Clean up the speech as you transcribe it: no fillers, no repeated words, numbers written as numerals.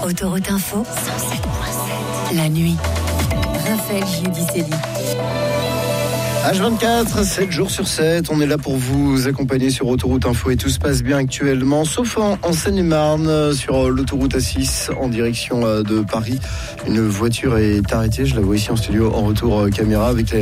Autoroute Info, 107.7. La nuit. Raphaël Giudicelli. H24, 7 jours sur 7, on est là pour vous accompagner sur Autoroute Info et tout se passe bien actuellement, sauf en Seine-et-Marne, sur l'autoroute A6 en direction de Paris. Une voiture est arrêtée, je la vois ici en studio en retour caméra avec